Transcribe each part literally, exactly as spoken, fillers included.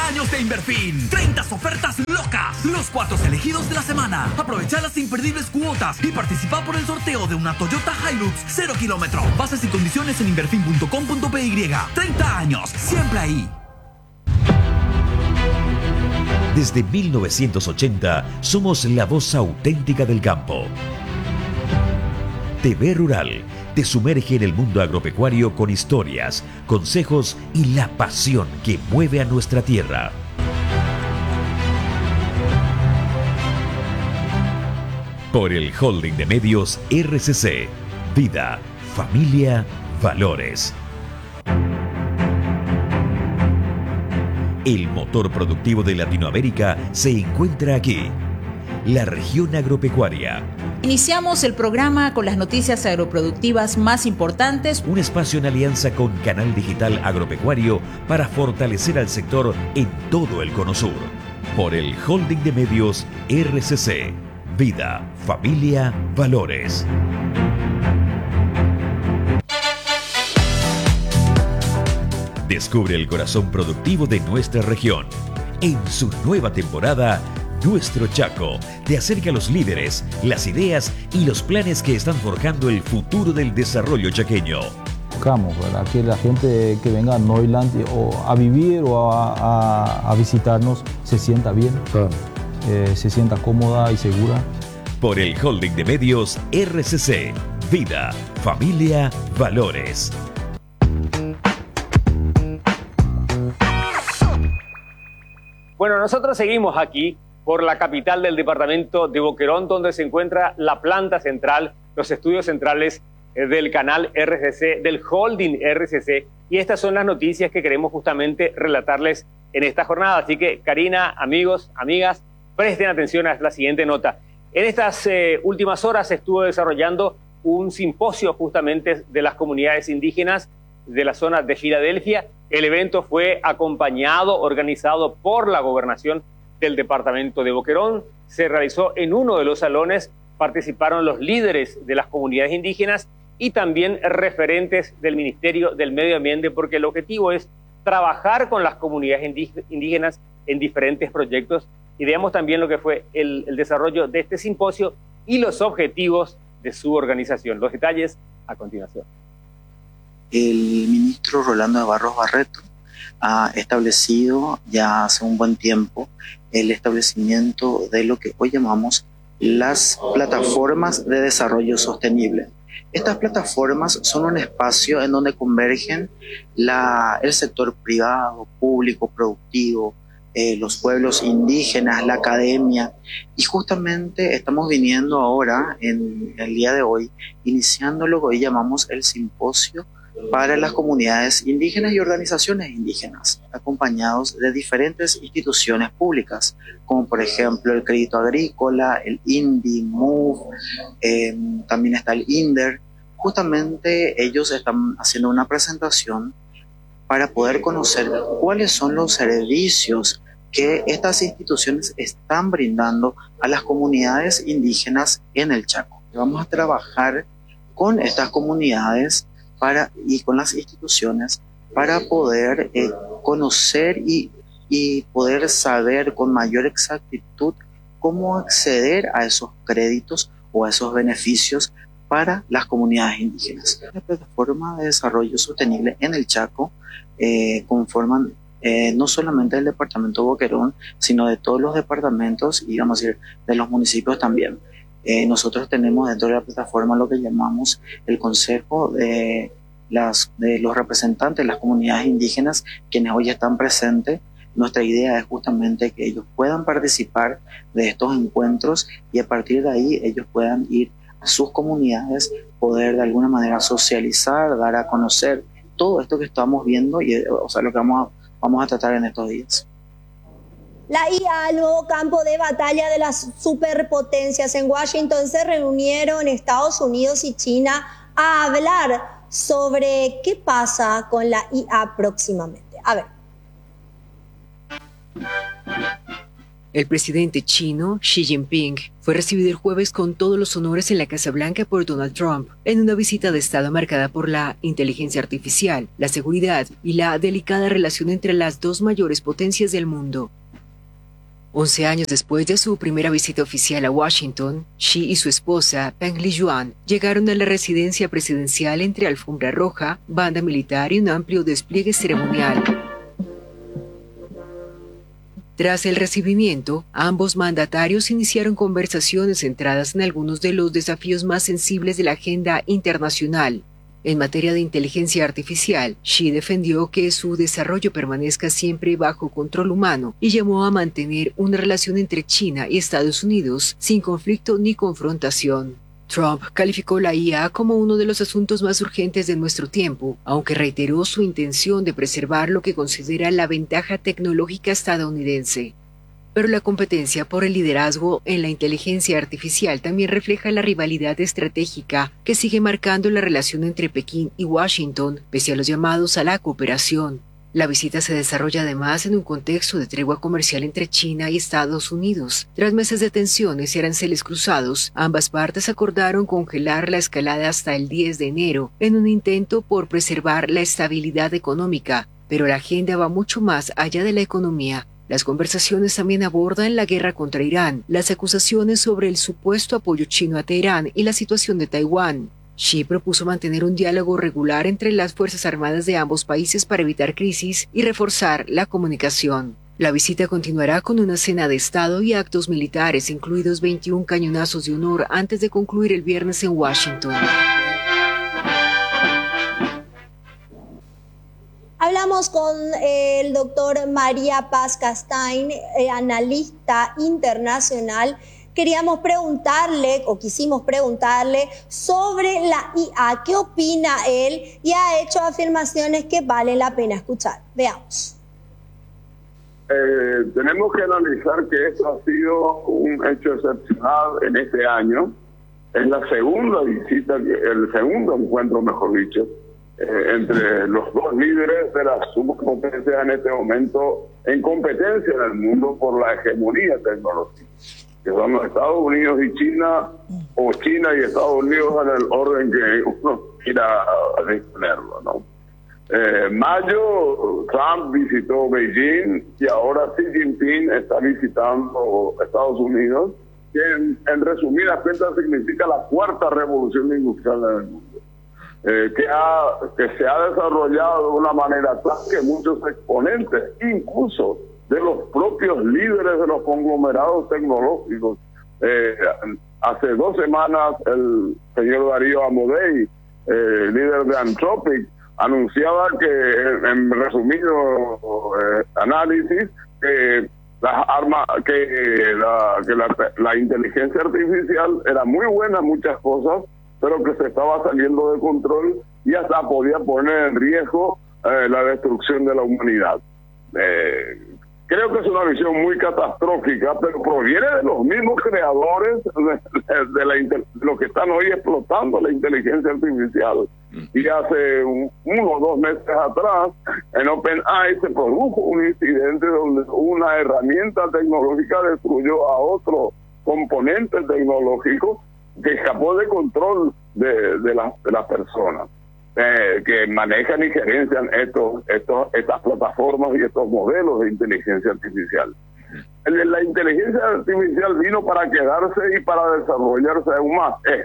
años de Inverfin. treinta ofertas locas. Los cuatro elegidos de la semana. Aprovecha las imperdibles cuotas y participa por el sorteo de una Toyota Hilux cero kilómetro. Bases y condiciones en inverfin punto com punto p y. treinta años, siempre ahí. Desde mil novecientos ochenta somos la voz auténtica del campo. T V Rural te sumerge en el mundo agropecuario con historias, consejos y la pasión que mueve a nuestra tierra. Por el holding de medios R C C. Vida, familia, valores. El motor productivo de Latinoamérica se encuentra aquí. La región agropecuaria. Iniciamos el programa con las noticias agroproductivas más importantes. Un espacio en alianza con Canal Digital Agropecuario para fortalecer al sector en todo el Cono Sur. Por el holding de medios R C C. Vida, familia, valores. Descubre el corazón productivo de nuestra región. En su nueva temporada, Nuestro Chaco te acerca a los líderes, las ideas y los planes que están forjando el futuro del desarrollo chaqueño. Buscamos, ¿verdad?, que la gente que venga a Neuland o a vivir o a, a, a visitarnos se sienta bien, claro. eh, se sienta cómoda y segura. Por el holding de medios R C C. Vida, familia, valores. Bueno, nosotros seguimos aquí por la capital del departamento de Boquerón, donde se encuentra la planta central, los estudios centrales del canal R C C, del holding R C C. Y estas son las noticias que queremos justamente relatarles en esta jornada. Así que, Karina, amigos, amigas, presten atención a la siguiente nota. En estas eh, últimas horas se estuvo desarrollando un simposio justamente de las comunidades indígenas de la zona de Filadelfia. El evento fue acompañado, organizado por la gobernación del departamento de Boquerón. Se realizó en uno de los salones, participaron los líderes de las comunidades indígenas y también referentes del Ministerio del Medio Ambiente, porque el objetivo es trabajar con las comunidades indígenas en diferentes proyectos. Y veamos también lo que fue el, el desarrollo de este simposio y los objetivos de su organización. Los detalles a continuación. El ministro Rolando de Barros Barreto ha establecido ya hace un buen tiempo el establecimiento de lo que hoy llamamos las plataformas de desarrollo sostenible. Estas plataformas son un espacio en donde convergen la, el sector privado, público, productivo, eh, los pueblos indígenas, la academia, y justamente estamos viniendo ahora, en el día de hoy, iniciando lo que hoy llamamos el simposio para las comunidades indígenas y organizaciones indígenas, acompañados de diferentes instituciones públicas, como por ejemplo el Crédito Agrícola, el INDI, MOVE, eh, también está el INDER. Justamente ellos están haciendo una presentación para poder conocer cuáles son los servicios que estas instituciones están brindando a las comunidades indígenas en el Chaco. Vamos a trabajar con estas comunidades para, y con las instituciones para poder eh, conocer y, y poder saber con mayor exactitud cómo acceder a esos créditos o a esos beneficios para las comunidades indígenas. La plataforma de desarrollo sostenible en el Chaco eh, conforman eh, no solamente el departamento de Boquerón, sino de todos los departamentos y vamos a decir de los municipios también. Eh, nosotros tenemos dentro de la plataforma lo que llamamos el Consejo de, las, de los representantes de las comunidades indígenas, quienes hoy están presentes. Nuestra idea es justamente que ellos puedan participar de estos encuentros y a partir de ahí ellos puedan ir a sus comunidades, poder de alguna manera socializar, dar a conocer todo esto que estamos viendo y o sea, lo que vamos a, vamos a tratar en estos días. La I A, el nuevo campo de batalla de las superpotencias. En Washington se reunieron Estados Unidos y China a hablar sobre qué pasa con la I A próximamente. A ver. El presidente chino, Xi Jinping, fue recibido el jueves con todos los honores en la Casa Blanca por Donald Trump, en una visita de Estado marcada por la inteligencia artificial, la seguridad y la delicada relación entre las dos mayores potencias del mundo. Once años después de su primera visita oficial a Washington, Xi y su esposa, Peng Liyuan, llegaron a la residencia presidencial entre alfombra roja, banda militar y un amplio despliegue ceremonial. Tras el recibimiento, ambos mandatarios iniciaron conversaciones centradas en algunos de los desafíos más sensibles de la agenda internacional. En materia de inteligencia artificial, Xi defendió que su desarrollo permanezca siempre bajo control humano y llamó a mantener una relación entre China y Estados Unidos sin conflicto ni confrontación. Trump calificó la I A como uno de los asuntos más urgentes de nuestro tiempo, aunque reiteró su intención de preservar lo que considera la ventaja tecnológica estadounidense. Pero la competencia por el liderazgo en la inteligencia artificial también refleja la rivalidad estratégica que sigue marcando la relación entre Pekín y Washington, pese a los llamados a la cooperación. La visita se desarrolla además en un contexto de tregua comercial entre China y Estados Unidos. Tras meses de tensiones y aranceles cruzados, ambas partes acordaron congelar la escalada hasta el diez de enero, en un intento por preservar la estabilidad económica. Pero la agenda va mucho más allá de la economía. Las conversaciones también abordan la guerra contra Irán, las acusaciones sobre el supuesto apoyo chino a Teherán y la situación de Taiwán. Xi propuso mantener un diálogo regular entre las Fuerzas Armadas de ambos países para evitar crisis y reforzar la comunicación. La visita continuará con una cena de Estado y actos militares, incluidos veintiún cañonazos de honor antes de concluir el viernes en Washington. Hablamos con el doctor María Paz Castain, eh, analista internacional. Queríamos preguntarle, o quisimos preguntarle, sobre la I A. ¿Qué opina él? Y ha hecho afirmaciones que vale la pena escuchar. Veamos. Eh, tenemos que analizar que esto ha sido un hecho excepcional en este año. Es la segunda visita, el segundo encuentro, mejor dicho, eh, entre los dos líderes de las superpotencias en este momento en competencia en el mundo por la hegemonía tecnológica, que son los Estados Unidos y China, o China y Estados Unidos en el orden que uno quiera disponerlo, ¿no? Eh, en mayo, Trump visitó Beijing y ahora Xi Jinping está visitando Estados Unidos, que en, en resumidas cuentas significa la cuarta revolución industrial en el mundo, eh, que, ha, que se ha desarrollado de una manera tal que muchos exponentes, incluso de los propios líderes de los conglomerados tecnológicos. Eh, hace dos semanas el señor Darío Amodei, eh, líder de Anthropic, anunciaba que, en resumido eh, análisis, que las armas, que, la, que la, la inteligencia artificial era muy buena en muchas cosas, pero que se estaba saliendo de control y hasta podía poner en riesgo eh, la destrucción de la humanidad. Eh, Creo que es una visión muy catastrófica, pero proviene de los mismos creadores de, de, la, de los que están hoy explotando la inteligencia artificial. Y hace un, uno o dos meses atrás, en OpenAI se produjo un incidente donde una herramienta tecnológica destruyó a otro componente tecnológico que escapó de control de, de las de las personas. Eh, que manejan y gerencian estos, estos, estas plataformas y estos modelos de inteligencia artificial. El, la inteligencia artificial vino para quedarse y para desarrollarse aún más. Eh,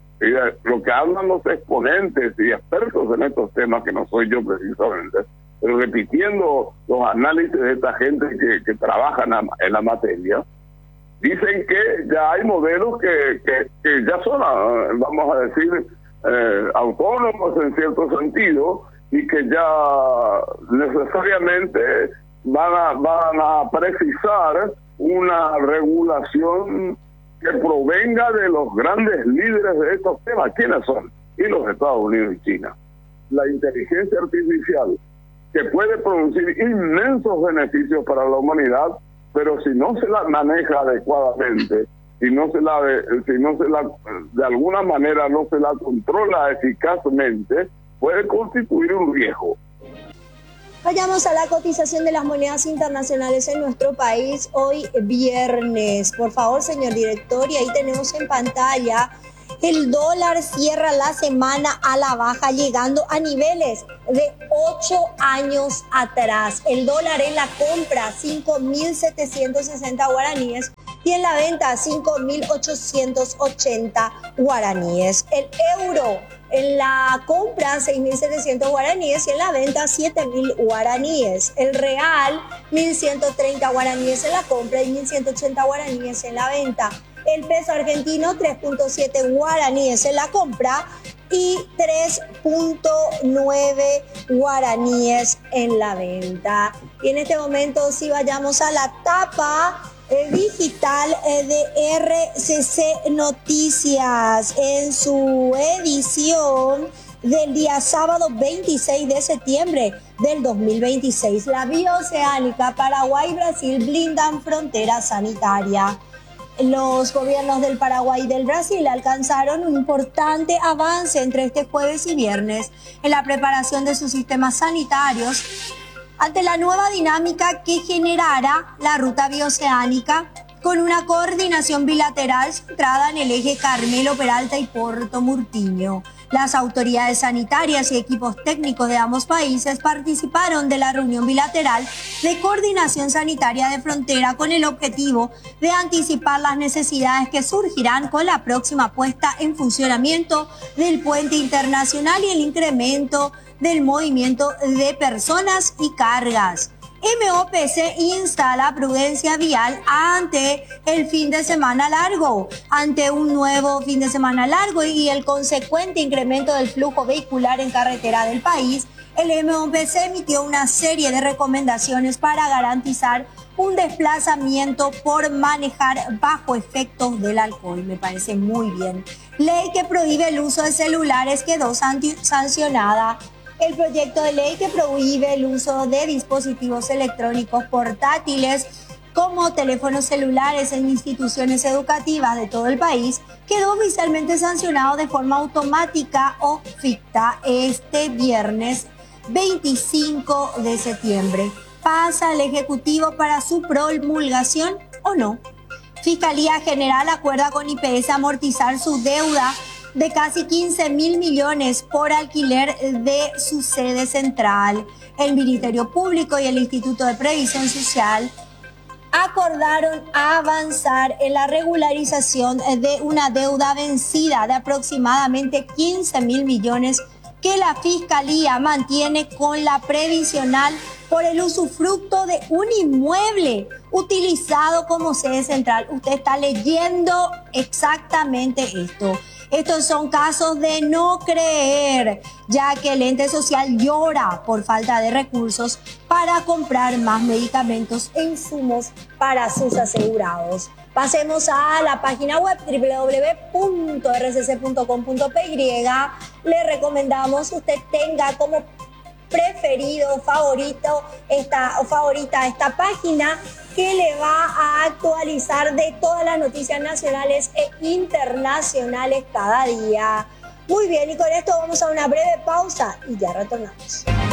y lo que hablan los exponentes y expertos en estos temas, que no soy yo precisamente, pero repitiendo los análisis de esta gente que, que trabaja en la, en la materia, dicen que ya hay modelos que, que, que ya son, vamos a decir, Eh, autónomos en cierto sentido, y que ya necesariamente van a, van a precisar una regulación que provenga de los grandes líderes de estos temas. ¿Quiénes son? Y los Estados Unidos y China. La inteligencia artificial, que puede producir inmensos beneficios para la humanidad, pero si no se la maneja adecuadamente, si no se la de, si no se la de alguna manera no se la controla eficazmente, puede constituir un riesgo. Vayamos a la cotización de las monedas internacionales en nuestro país hoy viernes. Por favor, señor director, y ahí tenemos en pantalla. El dólar cierra la semana a la baja, llegando a niveles de ocho años atrás. El dólar en la compra, cinco mil setecientos sesenta guaraníes, y en la venta, cinco mil ochocientos ochenta guaraníes. El euro en la compra, seis mil setecientos guaraníes, y en la venta, siete mil guaraníes. El real, mil ciento treinta guaraníes en la compra y mil ciento ochenta guaraníes en la venta. El peso argentino, tres punto siete guaraníes en la compra y tres punto nueve guaraníes en la venta. Y en este momento, si vayamos a la tapa eh, digital eh, de R C C Noticias, en su edición del día sábado veintiséis de septiembre del dos mil veintiséis, la vía oceánica Paraguay y Brasil blindan frontera sanitaria. Los gobiernos del Paraguay y del Brasil alcanzaron un importante avance entre este jueves y viernes en la preparación de sus sistemas sanitarios ante la nueva dinámica que generará la ruta bioceánica, con una coordinación bilateral centrada en el eje Carmelo Peralta y Puerto Murtiño. Las autoridades sanitarias y equipos técnicos de ambos países participaron de la reunión bilateral de coordinación sanitaria de frontera con el objetivo de anticipar las necesidades que surgirán con la próxima puesta en funcionamiento del puente internacional y el incremento del movimiento de personas y cargas. M O P C insta a la prudencia vial ante el fin de semana largo. Ante un nuevo fin de semana largo y el consecuente incremento del flujo vehicular en carretera del país, el M O P C emitió una serie de recomendaciones para garantizar un desplazamiento por manejar bajo efectos del alcohol. Me parece muy bien. Ley que prohíbe el uso de celulares quedó sancionada. El proyecto de ley que prohíbe el uso de dispositivos electrónicos portátiles como teléfonos celulares en instituciones educativas de todo el país quedó oficialmente sancionado de forma automática o ficta este viernes veinticinco de septiembre. ¿Pasa al Ejecutivo para su promulgación o no? Fiscalía General acuerda con I P S amortizar su deuda de casi quince mil millones por alquiler de su sede central. El Ministerio Público y el Instituto de Previsión Social acordaron avanzar en la regularización de una deuda vencida de aproximadamente quince mil millones que la Fiscalía mantiene con la previsional por el usufructo de un inmueble utilizado como sede central. Usted está leyendo exactamente esto. Estos son casos de no creer, ya que el ente social llora por falta de recursos para comprar más medicamentos e insumos para sus asegurados. Pasemos a la página web doble u doble u doble u punto r c c punto com punto p y. Le recomendamos que usted tenga como preferido, favorito, esta, o favorita esta página, que le va a actualizar de todas las noticias nacionales e internacionales cada día. Muy bien, y con esto vamos a una breve pausa y ya retornamos.